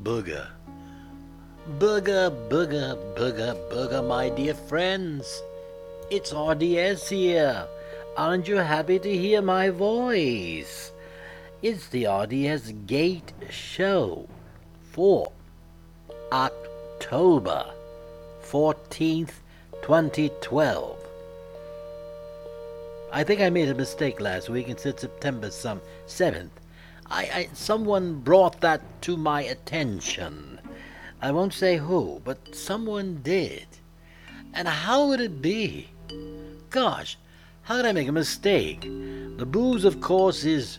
Booger. Booger, booger, booger, booger, my dear friends. It's RDS here. Aren't you happy to hear my voice? It's the RDS Gate Show for October 14th, 2012. I think I made a mistake last week and said September 7th. Someone brought that to my attention. I won't say who, but someone did. And how would it be? Gosh, how did I make a mistake? The booze, of course, is...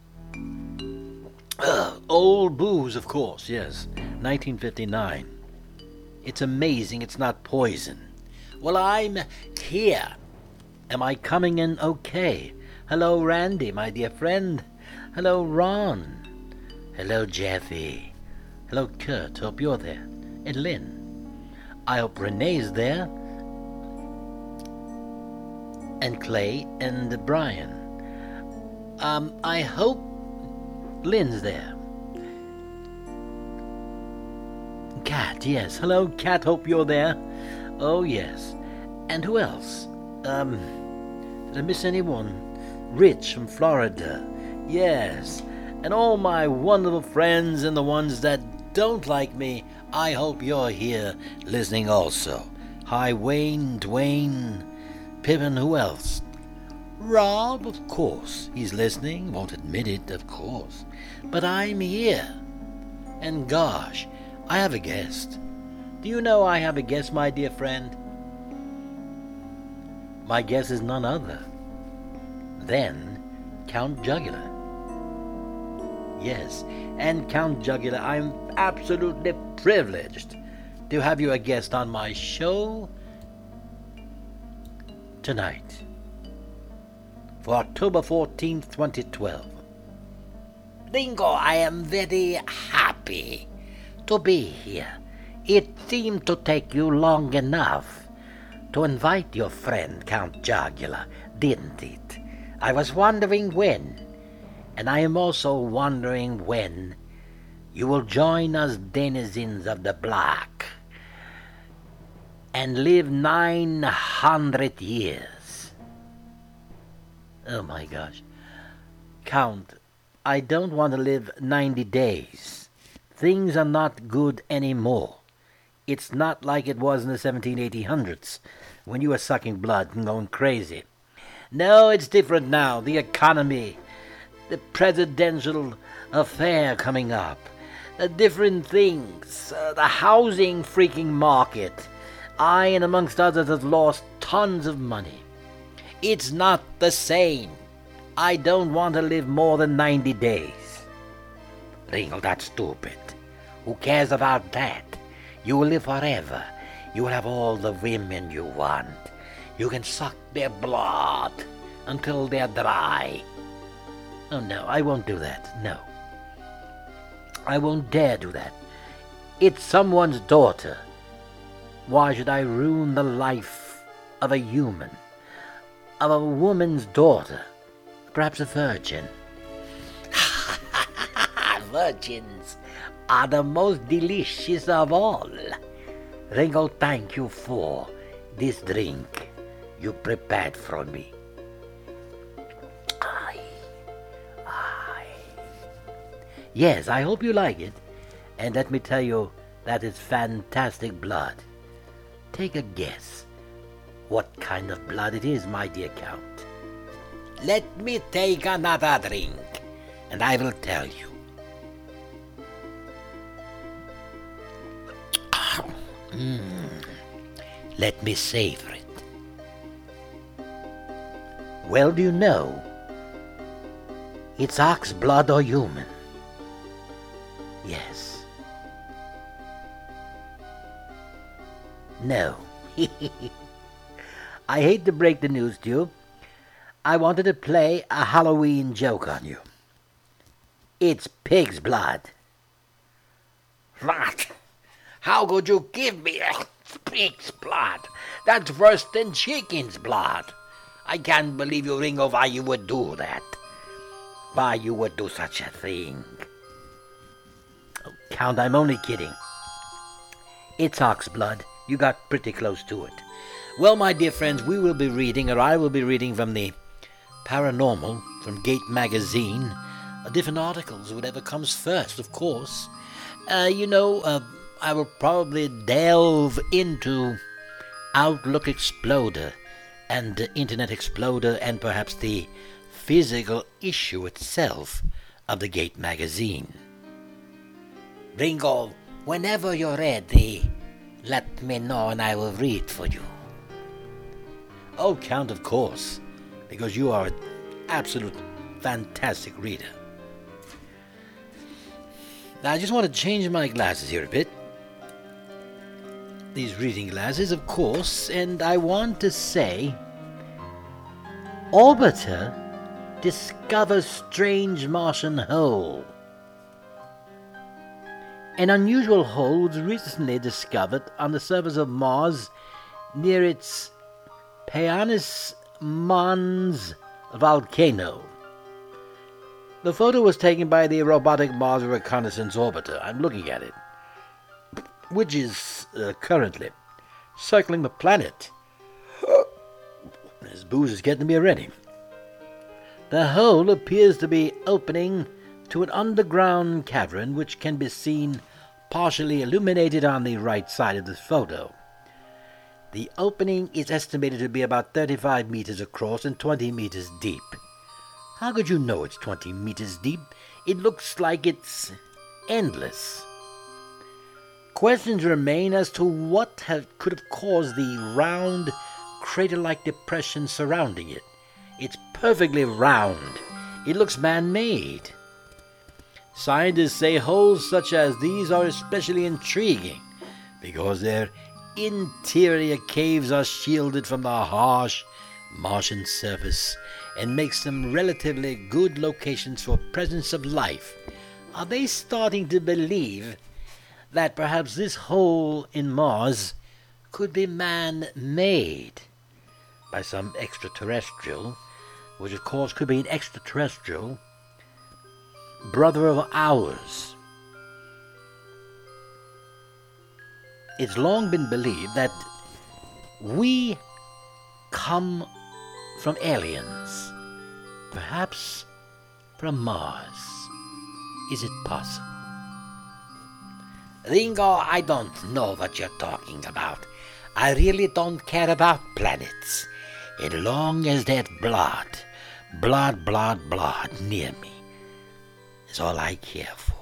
old booze, of course, yes. 1959. It's amazing it's not poison. Well, I'm here. Am I coming in okay? Hello, Randy, my dear friend. Hello, Ron. Hello, Jeffy. Hello, Kurt. Hope you're there. And Lynn. I hope Renee's there. And Clay and Brian. I hope Lynn's there. Kat, yes. Hello, Kat. Hope you're there. Oh, yes. And who else? Did I miss anyone? Rich from Florida. Yes. And all my wonderful friends and the ones that don't like me, I hope you're here listening also. Hi, Wayne, Dwayne, Pippin, who else? Rob, of course. He's listening. Won't admit it, of course. But I'm here. And gosh, I have a guest. Do you know I have a guest, my dear friend? My guest is none other than Count Jugular. Yes, and Count Jugular, I'm absolutely privileged to have you a guest on my show tonight for October 14th, 2012. Ringo, I am very happy to be here. It seemed to take you long enough to invite your friend Count Jugular, didn't it? I was wondering when, and I am also wondering when you will join us denizens of the block and live 900 years. Oh my gosh. Count, I don't want to live 90 days. Things are not good anymore. It's not like it was in the 1700s when you were sucking blood and going crazy. No, it's different now. The economy, the presidential affair coming up, different things, the housing freaking market. I, and amongst others, have lost tons of money. It's not the same. I don't want to live more than 90 days. Ringo, that's stupid. Who cares about that? You will live forever. You will have all the women you want. You can suck their blood until they're dry. Oh, no, I won't do that. No. I won't dare do that. It's someone's daughter. Why should I ruin the life of a human? Of a woman's daughter? Perhaps a virgin. Virgins are the most delicious of all. Ringo, thank you for this drink you prepared for me. Yes, I hope you like it. And let me tell you, that is fantastic blood. Take a guess what kind of blood it is, my dear Count. Let me take another drink, and I will tell you. Let me savor it. Well, do you know? It's ox blood or human. Yes. No. I hate to break the news to you. I wanted to play a Halloween joke on you. It's pig's blood. What? How could you give me pig's blood? That's worse than chicken's blood. I can't believe you, Ringo, why you would do that. Why you would do such a thing. Count, I'm only kidding. It's ox blood. You got pretty close to it. Well, my dear friends, we will be reading, or I will be reading from the Paranormal, from Gate Magazine. Different articles, whatever comes first, of course. I will probably delve into Outlook Exploder and Internet Exploder and perhaps the physical issue itself of the Gate Magazine. Ringo, whenever you're ready, let me know and I will read for you. Oh, Count, of course, because you are an absolute fantastic reader. Now, I just want to change my glasses here a bit. These reading glasses, of course, and I want to say, Orbiter discovers strange Martian hole. An unusual hole was recently discovered on the surface of Mars near its Pianus Mons volcano. The photo was taken by the robotic Mars Reconnaissance Orbiter. I'm looking at it, which is currently circling the planet. This booze is getting me already. The hole appears to be opening to an underground cavern which can be seen partially illuminated on the right side of this photo. The opening is estimated to be about 35 meters across and 20 meters deep. How could you know it's 20 meters deep? It looks like it's endless. Questions remain as to what could have caused the round, crater-like depression surrounding it. It's perfectly round. It looks man-made. Scientists say holes such as these are especially intriguing because their interior caves are shielded from the harsh Martian surface and makes them relatively good locations for presence of life. Are they starting to believe that perhaps this hole in Mars could be man-made by some extraterrestrial, which of course could be an extraterrestrial brother of ours? It's long been believed that we come from aliens, perhaps from Mars. Is it possible? Ringo, I don't know what you're talking about. I really don't care about planets, as long as there's blood near me. Is all I care for.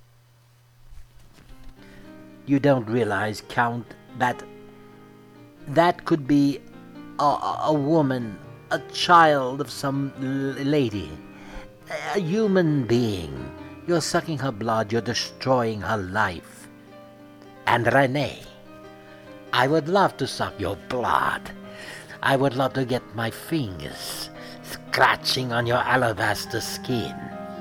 You don't realize, Count, that could be a woman, a child of some lady, a human being. You're sucking her blood, you're destroying her life. And Renee, I would love to suck your blood. I would love to get my fingers scratching on your alabaster skin.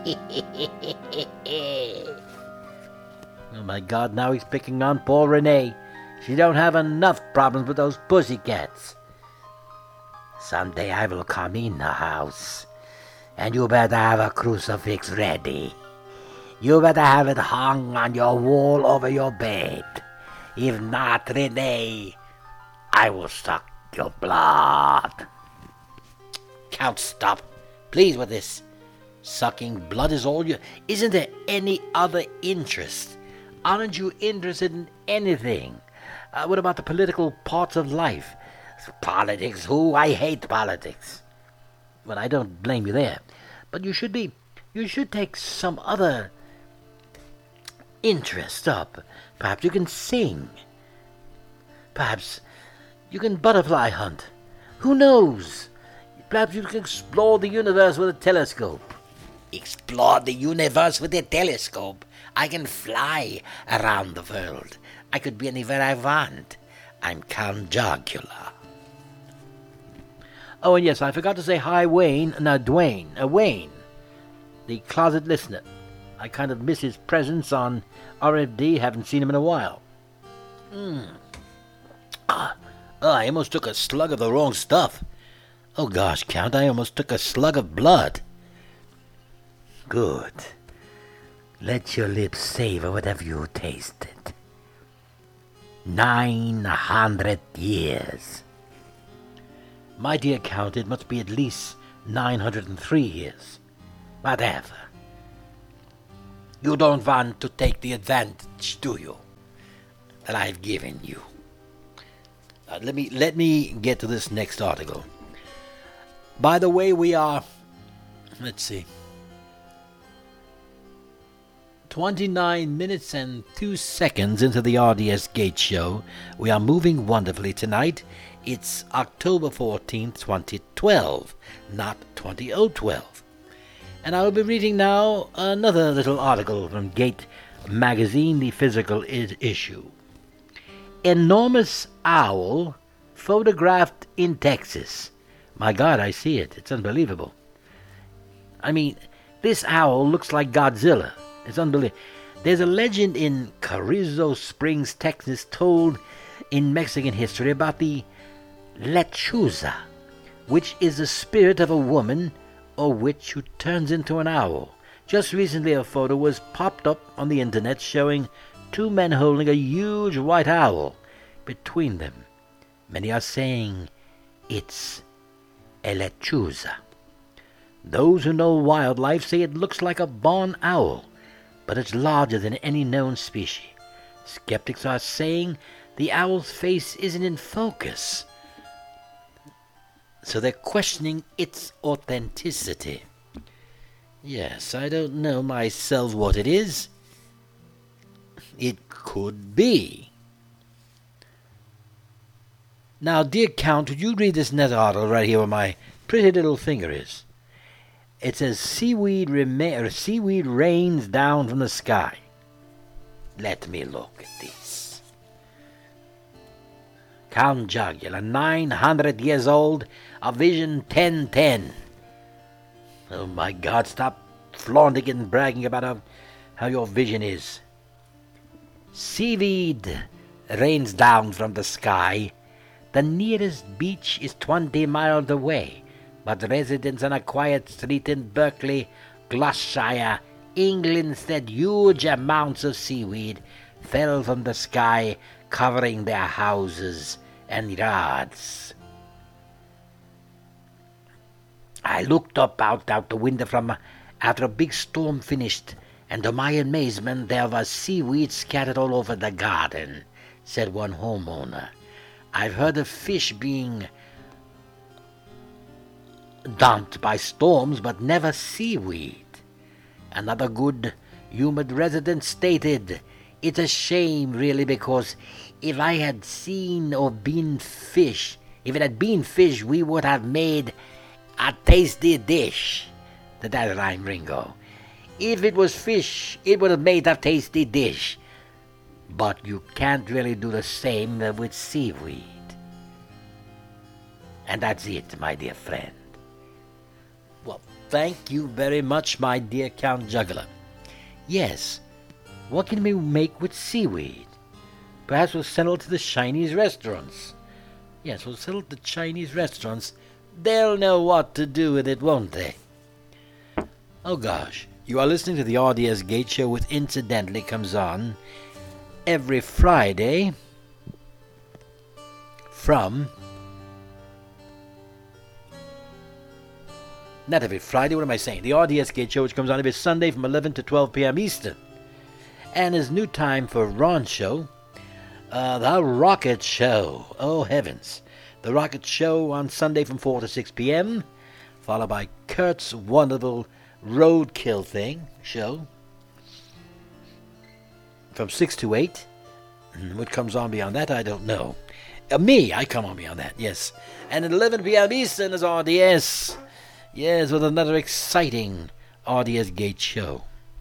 Oh my God, now he's picking on poor Renee. She don't have enough problems with those pussycats. Someday I will come in the house, and you better have a crucifix ready. You better have it hung on your wall over your bed. If not, Renee, I will suck your blood. Count, stop, please, with this. Sucking blood is all you... Isn't there any other interest? Aren't you interested in anything? What about the political parts of life? Politics, who? I hate politics. Well, I don't blame you there. But you should take some other interest up. Perhaps you can sing. Perhaps you can butterfly hunt. Who knows? Perhaps you can explore the universe with a telescope. Explore the universe with a telescope? I can fly around the world. I could be anywhere I want. I'm Count Jogula. Oh, and yes, I forgot to say hi, Wayne. No, Dwayne. Wayne, the closet listener. I kind of miss his presence on RFD. Haven't seen him in a while. I almost took a slug of the wrong stuff. Oh, gosh, Count, I almost took a slug of blood. Good. Let your lips savor whatever you tasted. 900 years. My dear Count, it must be at least 903 years. Whatever. You don't want to take the advantage, do you, that I've given you? Let me get to this next article. By the way, we are, let's see, 29 minutes and 2 seconds into the RDS Gate Show. We are moving wonderfully tonight. It's October 14th, 2012, not 2012. And I will be reading now another little article from Gate Magazine, the physical issue. Enormous owl photographed in Texas. My God, I see it. It's unbelievable. I mean, this owl looks like Godzilla. It's unbelievable. There's a legend in Carrizo Springs, Texas, told in Mexican history about the lechuza, which is the spirit of a woman or witch who turns into an owl. Just recently a photo was popped up on the internet showing two men holding a huge white owl between them. Many are saying it's a lechuza. Those who know wildlife say it looks like a barn owl, but it's larger than any known species. Skeptics are saying the owl's face isn't in focus, so they're questioning its authenticity. Yes, I don't know myself what it is. It could be. Now, dear Count, would you read this next article right here where my pretty little finger is? It says, seaweed rains down from the sky. Let me look at this. Count Jogula, 900 years old, a vision 1010. Oh my God, stop flaunting and bragging about how your vision is. Seaweed rains down from the sky. The nearest beach is 20 miles away, but residents on a quiet street in Berkeley, Gloucestershire, England said huge amounts of seaweed fell from the sky, covering their houses and yards. I looked up out the window after a big storm finished, and to my amazement there was seaweed scattered all over the garden, said one homeowner. I've heard of fish being dumped by storms, but never seaweed. Another good humid resident stated, it's a shame really, because if I had seen or been fish, if it had been fish, we would have made a tasty dish. Did that rhyme, Ringo? If it was fish, it would have made a tasty dish. But you can't really do the same with seaweed. And that's it, my dear friend. Well, thank you very much, my dear Count Juggler. Yes, what can we make with seaweed? Perhaps we'll sell it to the Chinese restaurants. Yes, we'll sell it to Chinese restaurants. They'll know what to do with it, won't they? Oh gosh, you are listening to the RDS Gate Show, which incidentally comes on every Friday from... Not every Friday, what am I saying? The RDS Gate Show, which comes on every Sunday from 11 to 12 p.m. Eastern. And his new time for Ron's show, The Rocket Show. Oh, heavens. The Rocket Show on Sunday from 4 to 6 p.m., followed by Kurt's wonderful Roadkill show from 6 to 8. What comes on beyond that, I don't know. I come on beyond that, yes. And at 11 p.m. Eastern is RDS. Yes, with another exciting RDS Gate show.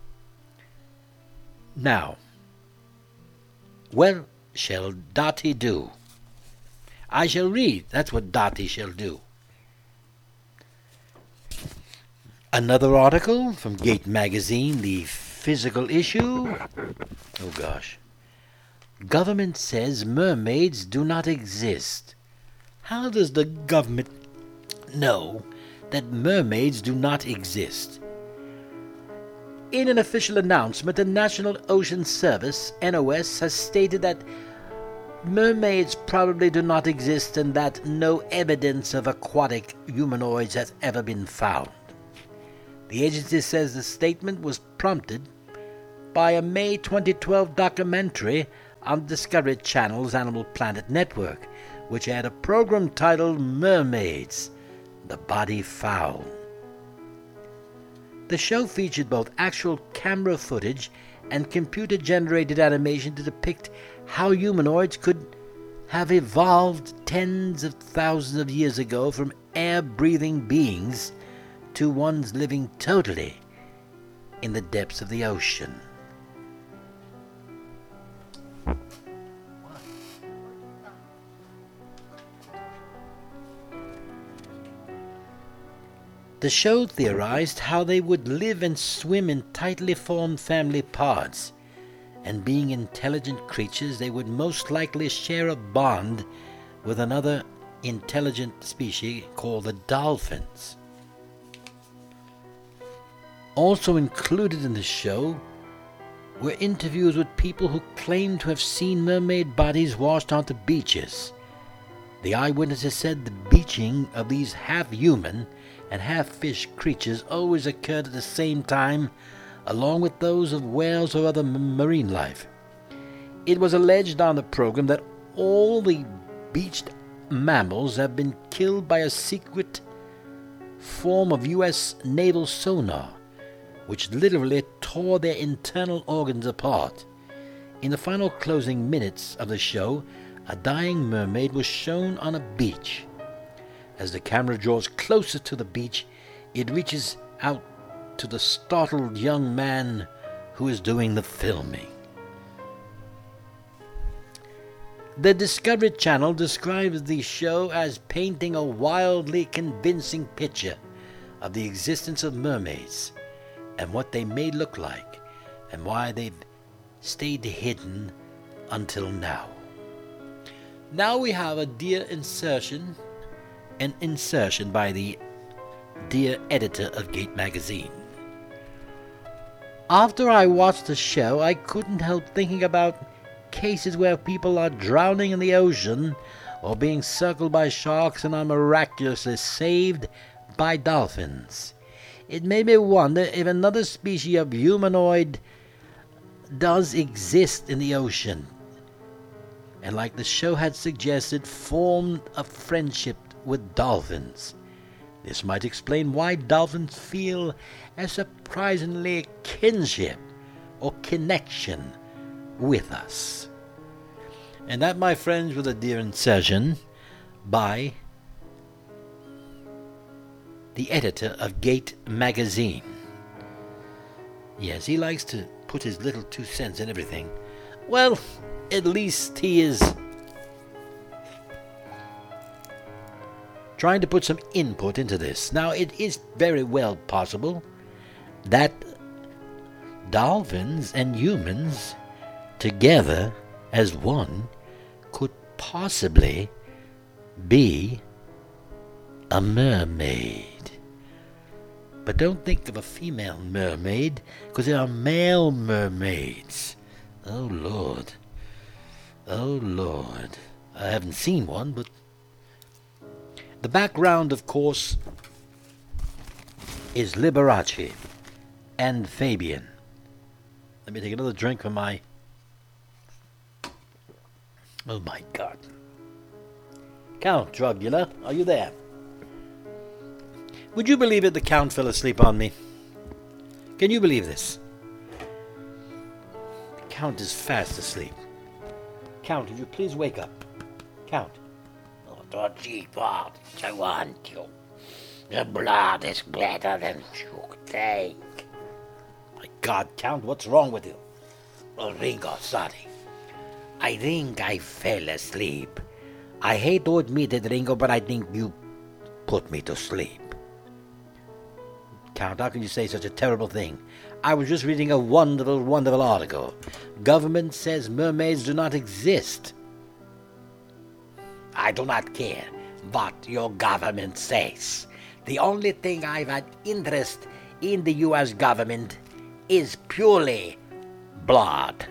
Now, what shall Dottie do? I shall read. That's what Dottie shall do. Another article from Gate Magazine, the physical issue. Oh gosh. Government says mermaids do not exist. How does the government know that mermaids do not exist? In an official announcement, the National Ocean Service, NOS, has stated that mermaids probably do not exist and that no evidence of aquatic humanoids has ever been found. The agency says the statement was prompted by a May 2012 documentary on Discovery Channel's Animal Planet network, which had a program titled Mermaids, The Body Found. The show featured both actual camera footage and computer-generated animation to depict how humanoids could have evolved tens of thousands of years ago from air-breathing beings to ones living totally in the depths of the ocean. The show theorized how they would live and swim in tightly formed family pods, and being intelligent creatures, they would most likely share a bond with another intelligent species called the dolphins. Also included in the show were interviews with people who claimed to have seen mermaid bodies washed onto beaches. The eyewitnesses said the beaching of these half-human and half-fish creatures always occurred at the same time, along with those of whales or other marine life. It was alleged on the program that all the beached mammals have been killed by a secret form of U.S. naval sonar, which literally tore their internal organs apart. In the final closing minutes of the show, a dying mermaid was shown on a beach. As the camera draws closer to the beach, it reaches out to the startled young man who is doing the filming. The Discovery Channel describes the show as painting a wildly convincing picture of the existence of mermaids and what they may look like and why they've stayed hidden until now. Now we have a dear insertion by the dear editor of Gate Magazine. After I watched the show, I couldn't help thinking about cases where people are drowning in the ocean or being circled by sharks and are miraculously saved by dolphins. It made me wonder if another species of humanoid does exist in the ocean, and like the show had suggested, formed a friendship with dolphins. This might explain why dolphins feel a surprisingly kinship or connection with us. And that, my friends, was a dear insertion by the editor of Gate Magazine. Yes, he likes to put his little 2 cents in everything. Well, at least he is trying to put some input into this. Now, it is very well possible that dolphins and humans together as one could possibly be a mermaid. But don't think of a female mermaid, because there are male mermaids. Oh, Lord. Oh, Lord. I haven't seen one, but the background, of course, is Liberace and Fabian. Let me take another drink from my... Oh, my God. Count Drugula, are you there? Would you believe it, the Count fell asleep on me? Can you believe this? The Count is fast asleep. Count, would you please wake up? Count. Oh, don't you want to want you? The blood is better than you take. My God, Count, what's wrong with you? Oh, Ringo, sorry. I think I fell asleep. I hate to admit it, Ringo, but I think you put me to sleep. Count, how can you say such a terrible thing? I was just reading a wonderful, wonderful article. Government says mermaids do not exist. I do not care what your government says. The only thing I've had interest in the U.S. government is purely blood.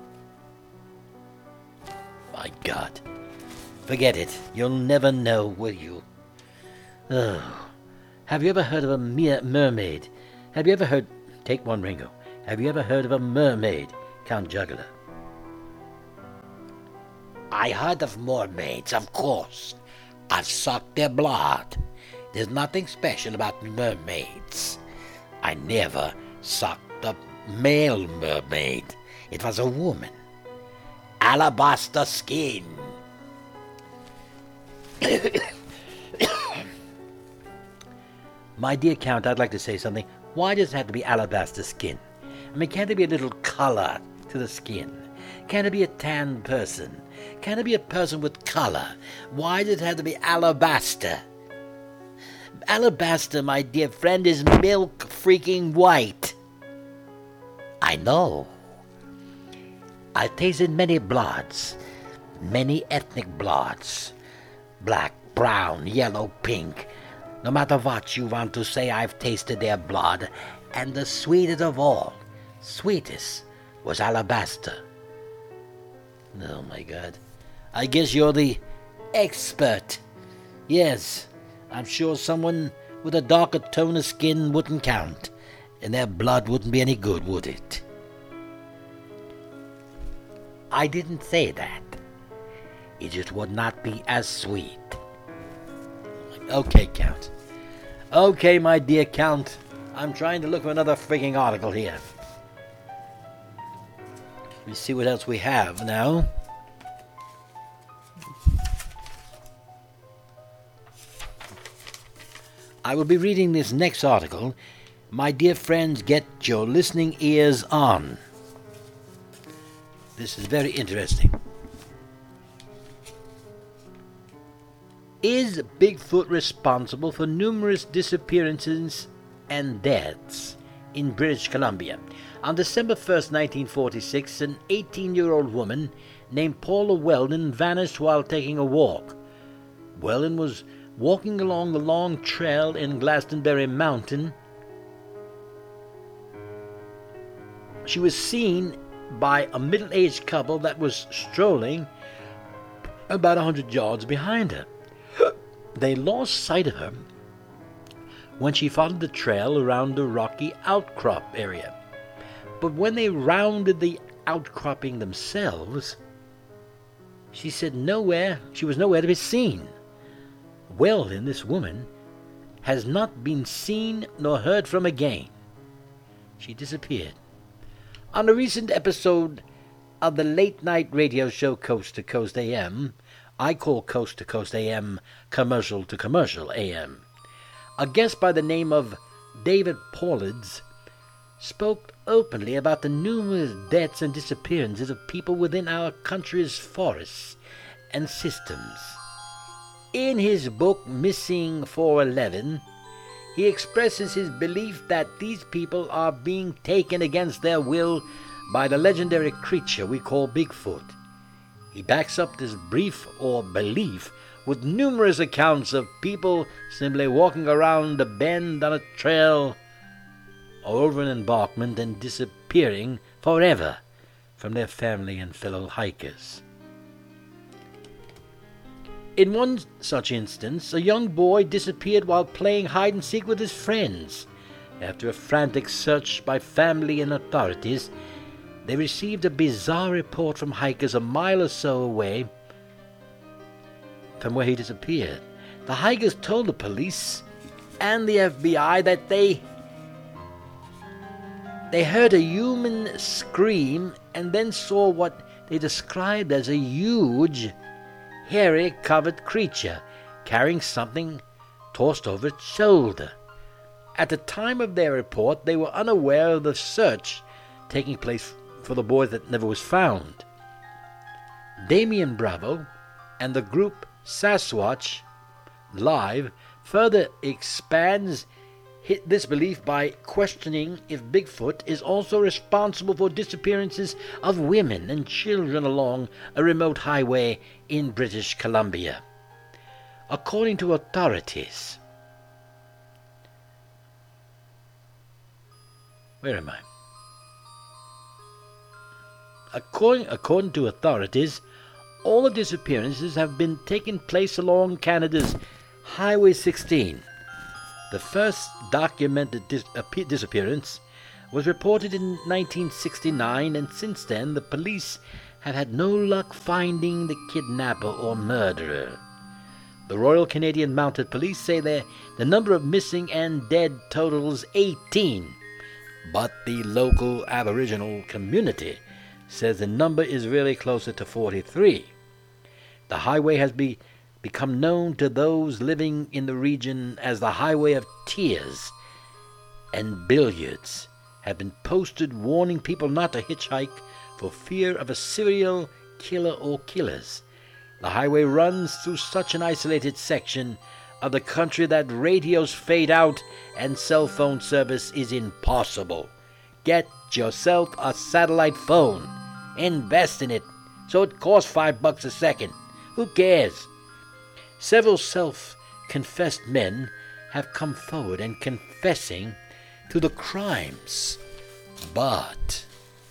My God. Forget it. You'll never know, will you? Oh. Have you ever heard of a mermaid? Have you ever heard... Take one, Ringo. Have you ever heard of a mermaid, Count Juggler? I heard of mermaids, of course. I've sucked their blood. There's nothing special about mermaids. I never sucked a male mermaid. It was a woman. Alabaster skin. My dear Count, I'd like to say something. Why does it have to be alabaster skin? I mean, can't there be a little color to the skin? Can't it be a tan person? Can't it be a person with color? Why does it have to be alabaster? Alabaster, my dear friend, is milk freaking white. I know. I've tasted many bloods, many ethnic bloods. Black, brown, yellow, pink. No matter what you want to say, I've tasted their blood, and the sweetest of all, sweetest, was alabaster. Oh my God. I guess you're the expert. Yes, I'm sure someone with a darker tone of skin wouldn't count, and their blood wouldn't be any good, would it? I didn't say that. It just would not be as sweet. Okay, Count. Okay, my dear Count. I'm trying to look for another freaking article here. Let me see what else we have now. I will be reading this next article. My dear friends, get your listening ears on. This is very interesting. Is Bigfoot responsible for numerous disappearances and deaths in British Columbia? On December 1st, 1946, an 18-year-old woman named Paula Weldon vanished while taking a walk. Weldon was walking along the long trail in Glastonbury Mountain. She was seen by a middle-aged couple that was strolling about 100 yards behind her. They lost sight of her when she followed the trail around the rocky outcrop area. But when they rounded the outcropping themselves, she was nowhere to be seen. Weldon, this woman, has not been seen nor heard from again. She disappeared. On a recent episode of the late-night radio show Coast to Coast AM, I call Coast to Coast AM Commercial to Commercial AM, a guest by the name of David Paulids spoke openly about the numerous deaths and disappearances of people within our country's forests and systems. In his book Missing 411, he expresses his belief that these people are being taken against their will by the legendary creature we call Bigfoot. He backs up this brief or belief with numerous accounts of people simply walking around a bend on a trail or over an embankment and disappearing forever from their family and fellow hikers. In one such instance, a young boy disappeared while playing hide-and-seek with his friends. After a frantic search by family and authorities, they received a bizarre report from hikers a mile or so away from where he disappeared. The hikers told the police and the FBI that they heard a human scream and then saw what they described as a huge, hairy, covered creature carrying something tossed over its shoulder. At the time of their report, they were unaware of the search taking place for the boy that never was found. Damien Bravo and the group Sasquatch Live further expands this belief by questioning if Bigfoot is also responsible for disappearances of women and children along a remote highway in British Columbia. According to authorities... Where am I? According to authorities, all the disappearances have been taking place along Canada's Highway 16. The first documented disappearance was reported in 1969, and since then the police have had no luck finding the kidnapper or murderer. The Royal Canadian Mounted Police say the number of missing and dead totals 18, but the local Aboriginal community says the number is really closer to 43. The highway has become known to those living in the region as the Highway of Tears, and billiards have been posted warning people not to hitchhike for fear of a serial killer or killers. The highway runs through such an isolated section of the country that radios fade out and cell phone service is impossible. Get yourself a satellite phone. Invest in it so it costs $5 a second. Who cares? Several self-confessed men have come forward and confessing to the crimes. But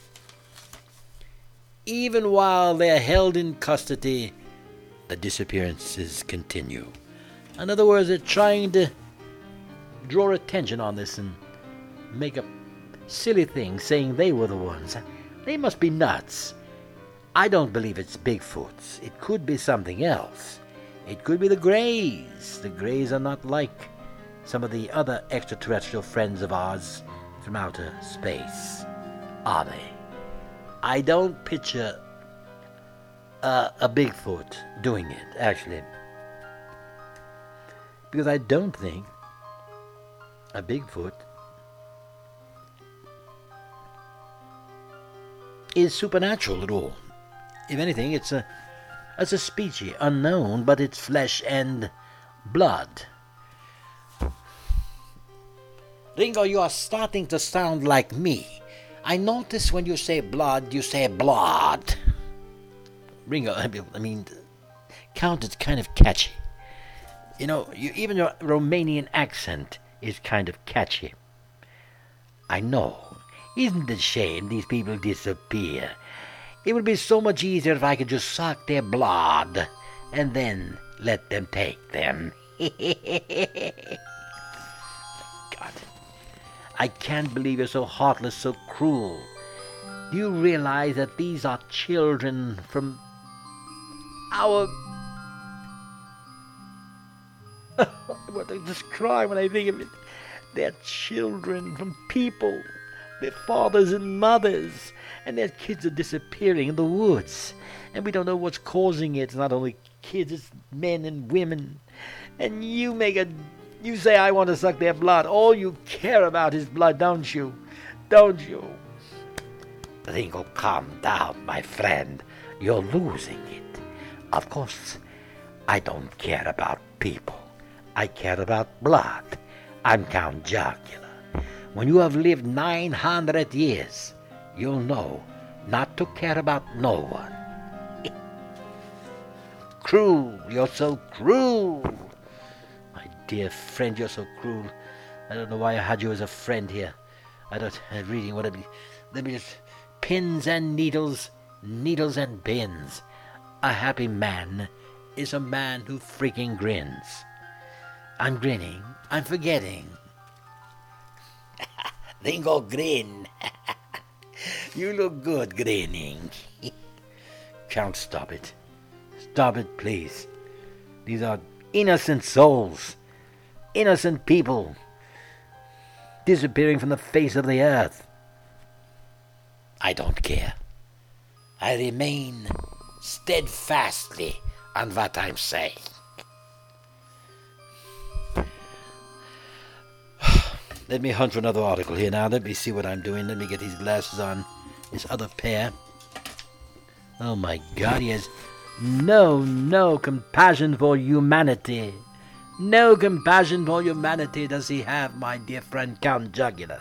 even while they're held in custody, the disappearances continue. In other words, they're trying to draw attention on this and make up silly things saying they were the ones. They must be nuts. I don't believe it's Bigfoot. It could be something else. It could be the Greys. The Greys are not like some of the other extraterrestrial friends of ours from outer space, are they? I don't picture a Bigfoot doing it, actually. Because I don't think a Bigfoot is supernatural at all. If anything, it's a species unknown, but it's flesh and blood. Ringo, you are starting to sound like me. I notice when you say blood, you say blood. Ringo, I mean, Count is kind of catchy. You know, even your Romanian accent is kind of catchy. I know. Isn't it a shame these people disappear? It would be so much easier if I could just suck their blood and then let them take them. God. I can't believe you're so heartless, so cruel. Do you realize that these are children from our... I want to just cry when I think of it. They're children from people, their fathers and mothers, and their kids are disappearing in the woods. And we don't know what's causing it. It's not only kids, it's men and women. And you say, I want to suck their blood. All you care about is blood, don't you? Don't you? Ringo, calm down, my friend. You're losing it. Of course, I don't care about people. I care about blood. I'm Count Jocula. When you have lived 900 years, you'll know not to care about no one. Cruel, you're so cruel. My dear friend, you're so cruel. I don't know why I had you as a friend here. I'm reading what let me just... Pins and needles, needles and pins. A happy man is a man who freaking grins. I'm grinning. I'm forgetting. Ringo, grin. You look good grinning. Count, stop it. Stop it, please. These are innocent souls. Innocent people. Disappearing from the face of the earth. I don't care. I remain steadfastly on what I'm saying. Let me hunt for another article here now. Let me see what I'm doing. Let me get these glasses on. This other pair. Oh my God, he has no compassion for humanity. No compassion for humanity does he have, my dear friend Count Jocula.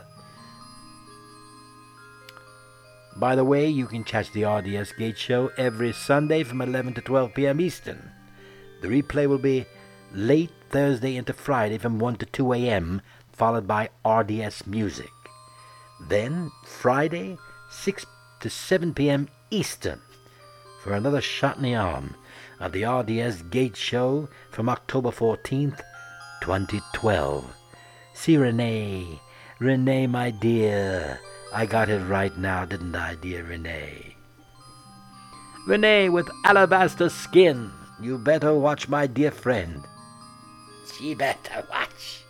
By the way, you can catch the RDS Gate Show every Sunday from 11 to 12 p.m. Eastern. The replay will be late Thursday into Friday from 1 to 2 a.m., followed by RDS Music. Then, Friday, 6 to 7 p.m. Eastern for another shot in the arm of the RDS Gate Show from October 14th, 2012. See, Renee, my dear. I got it right now, didn't I, dear Renee? Renee with alabaster skin. You better watch, my dear friend. She better watch.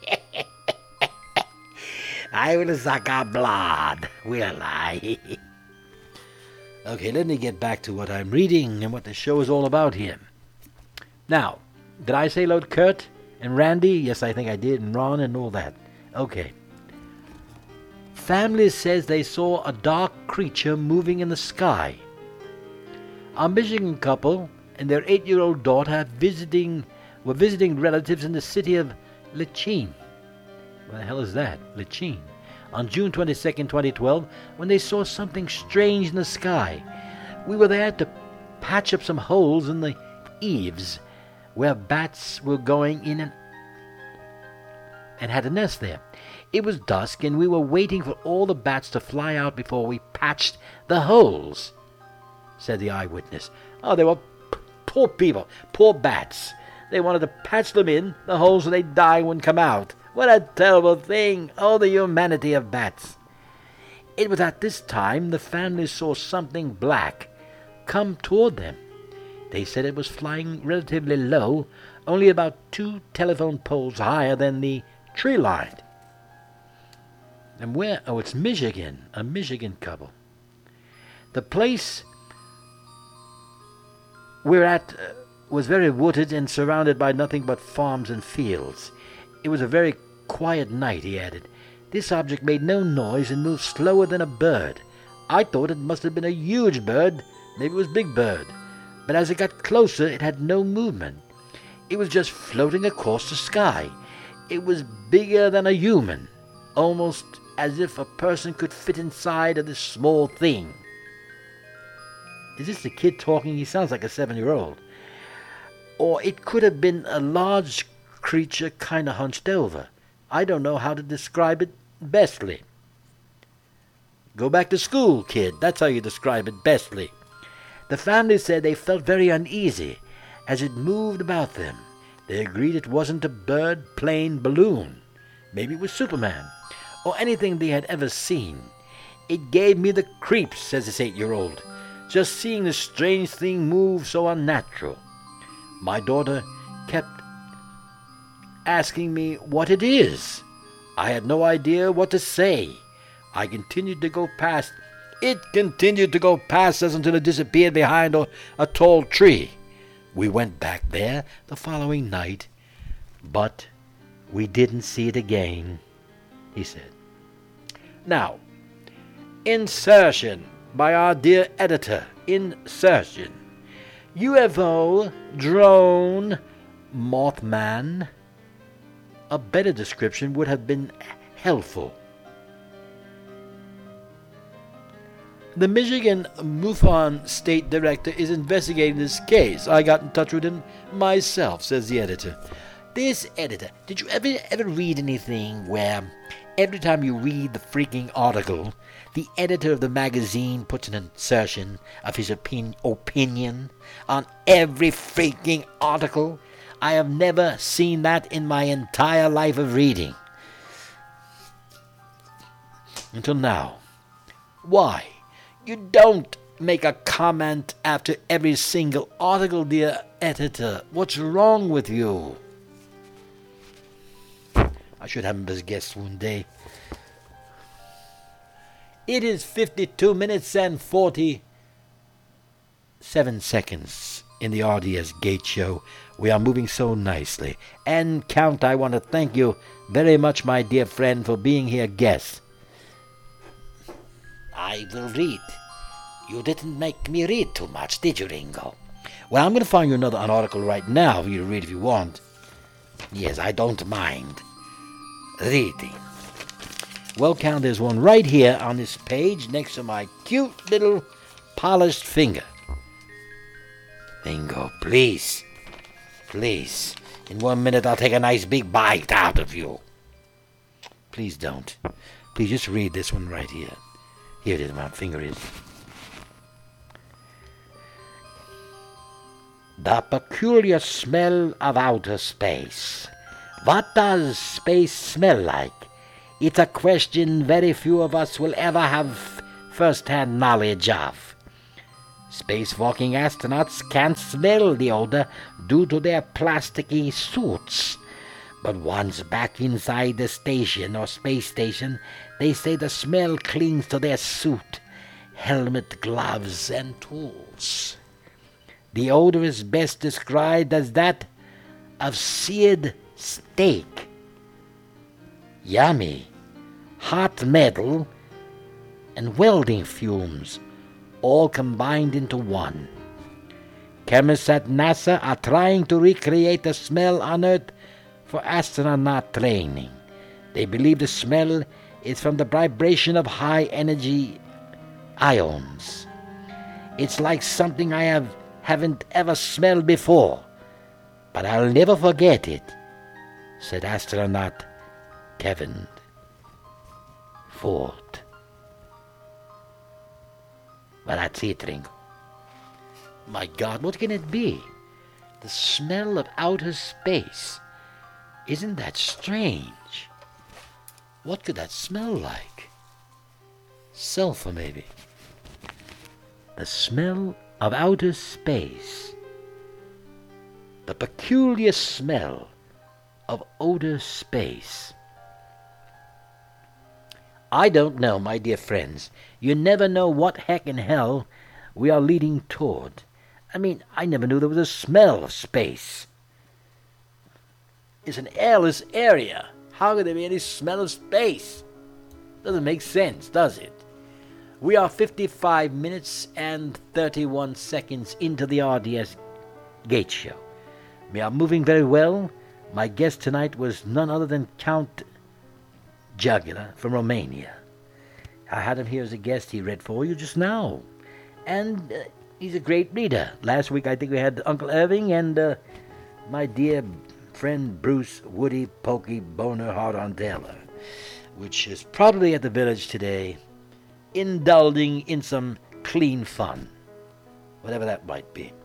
I will suck her blood, will I? Okay, let me get back to what I'm reading and what the show is all about here. Now, did I say load Kurt and Randy? Yes, I think I did, and Ron and all that. Okay. Family says they saw a dark creature moving in the sky. A Michigan couple and their 8-year-old daughter were visiting relatives in the city of Lachine. Where the hell is that? Lachine. On June 22nd, 2012, when they saw something strange in the sky. We were there to patch up some holes in the eaves where bats were going in and had a nest there. It was dusk, and we were waiting for all the bats to fly out before we patched the holes, said the eyewitness. Oh, they were poor people, poor bats. They wanted to patch them in, the holes, so they'd die and wouldn't come out. What a terrible thing! Oh, the humanity of bats. It was at this time the family saw something black come toward them. They said it was flying relatively low, only about 2 telephone poles higher than the tree line. And where? Oh, it's Michigan, a Michigan couple. The place we're at was very wooded and surrounded by nothing but farms and fields. It was a very quiet night, he added. This object made no noise and moved slower than a bird. I thought it must have been a huge bird. Maybe it was Big Bird. But as it got closer, it had no movement. It was just floating across the sky. It was bigger than a human, almost as if a person could fit inside of this small thing. Is this the kid talking? He sounds like a 7-year-old. Or it could have been a large creature kind of hunched over. I don't know how to describe it bestly. Go back to school, kid. That's how you describe it bestly. The family said they felt very uneasy as it moved about them. They agreed it wasn't a bird, plane, balloon. Maybe it was Superman, or anything they had ever seen. It gave me the creeps, says this 8-year-old, just seeing the strange thing move so unnatural. My daughter kept asking me what it is. I had no idea what to say. I continued to go past. It continued to go past us until it disappeared behind a tall tree. We went back there the following night, but we didn't see it again, he said. Now, insertion by our dear editor. Insertion. UFO, drone, Mothman. A better description would have been helpful. The Michigan MUFON state director is investigating this case. I got in touch with him myself, says the editor. This editor, did you ever read anything where every time you read the freaking article, the editor of the magazine puts an insertion of his opinion on every freaking article? I have never seen that in my entire life of reading. Until now. Why? You don't make a comment after every single article, dear editor. What's wrong with you? I should have him as guest one day. It is 52 minutes and 47 seconds in the RDS Gate Show. We are moving so nicely. And Count, I want to thank you very much, my dear friend, for being here guest. I will read. You didn't make me read too much, did you, Ringo? Well, I'm going to find you an article right now for you to read if you want. Yes, I don't mind reading. Well, Count, there's one right here on this page next to my cute little polished finger. Ringo, please. Please. In 1 minute, I'll take a nice big bite out of you. Please don't. Please just read this one right here. Here it is, my finger is. The peculiar smell of outer space. What does space smell like? It's a question very few of us will ever have first-hand knowledge of. Spacewalking astronauts can't smell the odor due to their plasticky suits. But once back inside the station or space station, they say the smell clings to their suit, helmet, gloves, and tools. The odor is best described as that of seared steak. Yummy, hot metal, and welding fumes, all combined into one. Chemists at NASA are trying to recreate the smell on Earth for astronaut training. They believe the smell is from the vibration of high-energy ions. It's like something I haven't ever smelled before, but I'll never forget it, said astronaut Kevin Ford. Well, that's it, Ringo. My God, what can it be? The smell of outer space. Isn't that strange? What could that smell like? Sulfur, maybe. The smell of outer space. The peculiar smell of outer space. I don't know, my dear friends. You never know what heck in hell we are leading toward. I mean, I never knew there was a smell of space. It's an airless area. How could there be any smell of space? Doesn't make sense, does it? We are 55 minutes and 31 seconds into the RDS Gate Show. We are moving very well. My guest tonight was none other than Count Jugular from Romania. I had him here as a guest. He read for you just now. And he's a great reader. Last week I think we had Uncle Irving and my dear friend Bruce Woody Pokey Boner Hard on Taylor, which is probably at the village today, indulging in some clean fun, whatever that might be.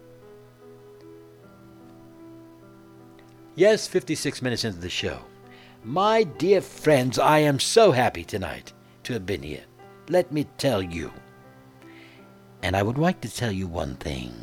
Yes, 56 minutes into the show. My dear friends, I am so happy tonight to have been here. Let me tell you. And I would like to tell you one thing.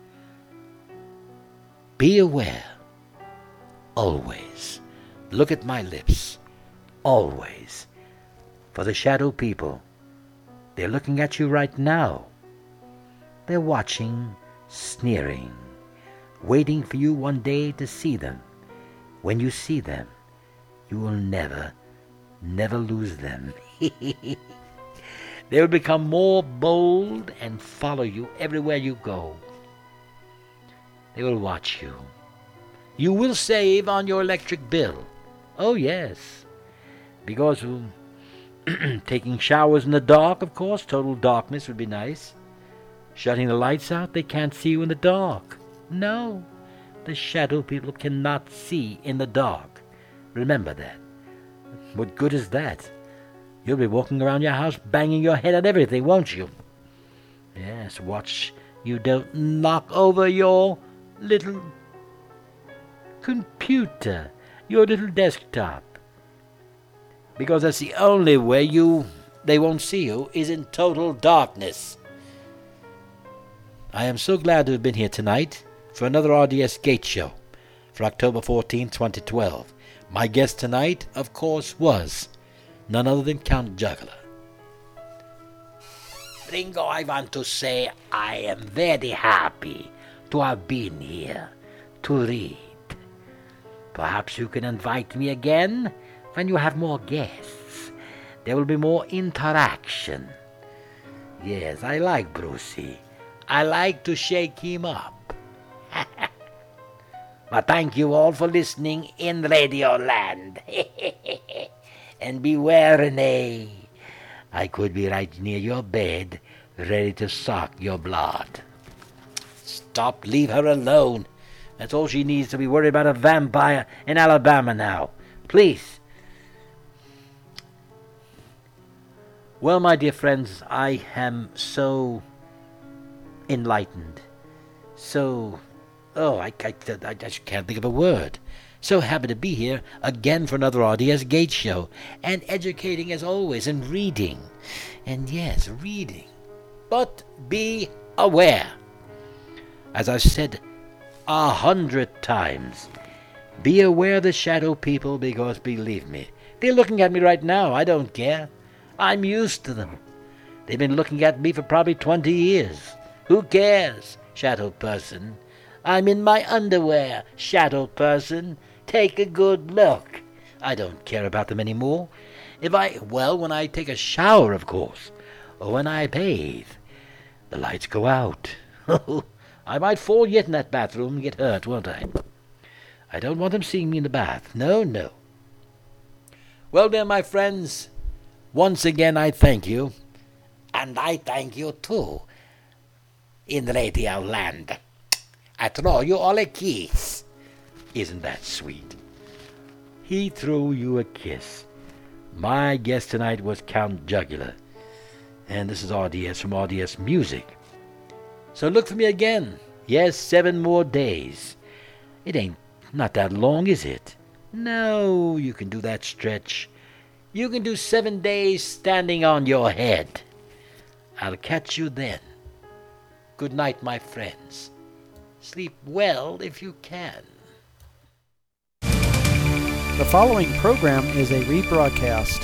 Be aware. Always. Look at my lips. Always. For the shadow people, they're looking at you right now. They're watching, sneering, waiting for you one day to see them. When you see them, you will never lose them. They will become more bold and follow you everywhere you go. They will watch you. You will save on your electric bill. Oh, yes. Because taking showers in the dark, of course, total darkness would be nice. Shutting the lights out, they can't see you in the dark. No, the shadow people cannot see in the dark. Remember that. What good is that? You'll be walking around your house banging your head at everything, won't you? Yes, watch you don't knock over your little computer, your little desktop. Because that's the only way they won't see you is in total darkness. I am so glad to have been here tonight for another RDS Gate Show for October 14, 2012. My guest tonight, of course, was none other than Count Jugular. Ringo, I want to say I am very happy to have been here to read. Perhaps you can invite me again when you have more guests. There will be more interaction. Yes, I like Brucey. I like to shake him up. But thank you all for listening in Radio Land. And beware, Renee. I could be right near your bed, ready to suck your blood. Stop, leave her alone. That's all she needs to be worried about a vampire in Alabama now. Please. Well, my dear friends, I am so enlightened, so Oh, I just can't think of a word. So happy to be here again for another RDS Gates show, and educating as always, and reading. And yes, reading. But be aware. As I've said 100 times, be aware of the shadow people, because believe me, they're looking at me right now. I don't care. I'm used to them. They've been looking at me for probably 20 years. Who cares, shadow person? I'm in my underwear, shadow person. Take a good look. I don't care about them anymore. When I take a shower, of course, or when I bathe, the lights go out. I might fall yet in that bathroom and get hurt, won't I? I don't want them seeing me in the bath. No, no. Well, then, my friends, once again I thank you, and I thank you too, in Radio Land. I throw you all a kiss. Isn't that sweet? He threw you a kiss. My guest tonight was Count Jugular, and this is RDS from RDS Music. So look for me again. Yes, 7 more days. It ain't not that long, is it? No, you can do that stretch. You can do 7 days standing on your head. I'll catch you then. Good night, my friends. Sleep well if you can. The following program is a rebroadcast.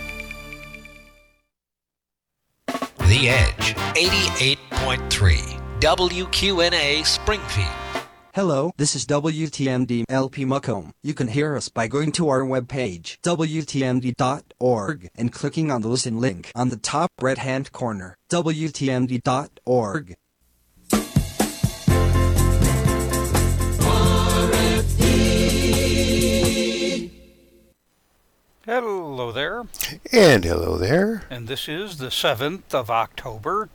The Edge 88.3 WQNA Springfield. Hello, this is WTMD LP Macomb. You can hear us by going to our webpage, WTMD.org, and clicking on the listen link on the top right-hand corner, WTMD.org. Hello there. And hello there. And this is the 7th of October,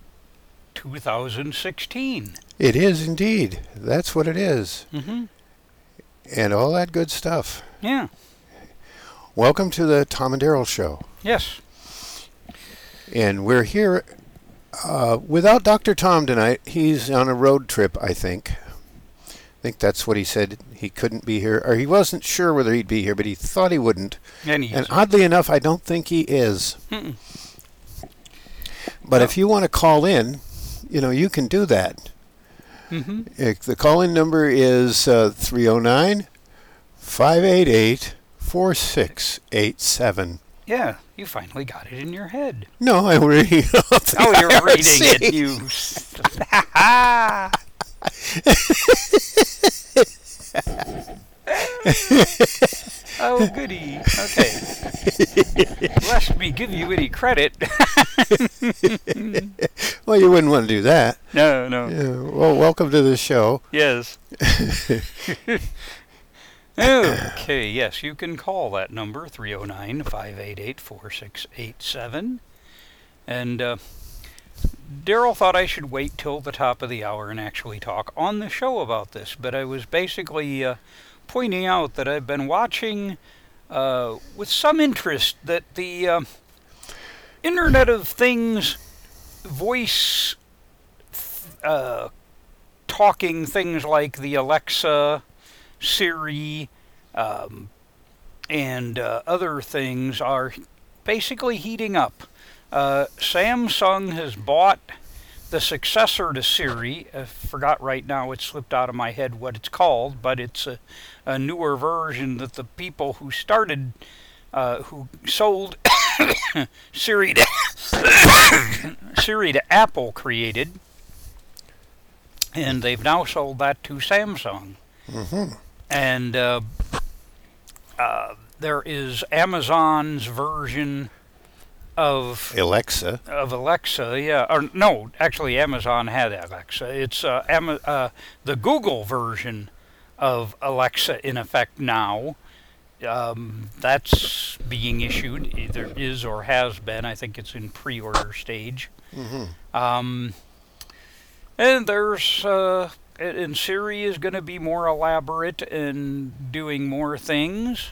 2016. It is indeed. That's what it is. Mm-hmm. And all that good stuff. Yeah. Welcome to the Tom and Daryl Show. Yes. And we're here without Dr. Tom tonight. He's on a road trip, I think. I think that's what he said. He couldn't be here, or he wasn't sure whether he'd be here, but he thought he wouldn't. And oddly enough, I don't think he is. Mm-mm. But if you want to call in, you can do that. Mm-hmm. The call-in number is 309-588-4687. Yeah, you finally got it in your head. No, I really don't. Oh, you're reading it, you... Oh, goody. Okay. Lest me give you any credit. Well, you wouldn't want to do that. No. Yeah, well, welcome to the show. Yes. Okay, yes, you can call that number, 309-588-4687. And Daryl thought I should wait till the top of the hour and actually talk on the show about this, but I was basically pointing out that I've been watching with some interest that the Internet of Things voice talking things like the Alexa, Siri, and other things are basically heating up. Samsung has bought the successor to Siri. I forgot right now, it slipped out of my head what it's called, but it's a newer version that the people who started, who sold Siri to Siri to Apple created, and they've now sold that to Samsung. Mm-hmm. And there is Amazon's version of Alexa. Yeah. Or no, actually Amazon had Alexa. It's the Google version of Alexa in effect now. That's being issued, either is or has been. I think it's in pre-order stage. Mm-hmm. And there's and Siri is going to be more elaborate and doing more things.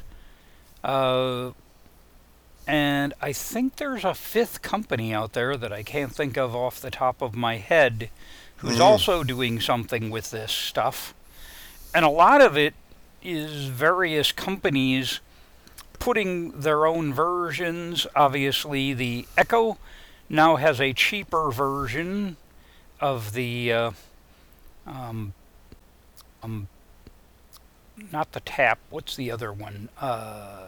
And I think there's a 5th company out there that I can't think of off the top of my head who's also doing something with this stuff. And a lot of it is various companies putting their own versions. Obviously, the Echo now has a cheaper version of the not the Tap. What's the other one?